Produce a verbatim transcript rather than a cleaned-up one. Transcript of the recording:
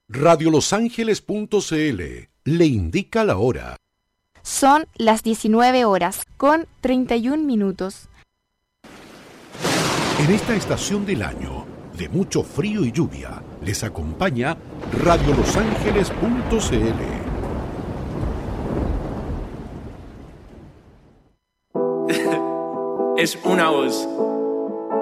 radio los ángeles punto c l le indica la hora. Son las diecinueve horas con treinta y un minutos. En esta estación del año, de mucho frío y lluvia, les acompaña radio los ángeles punto c l. Es una voz.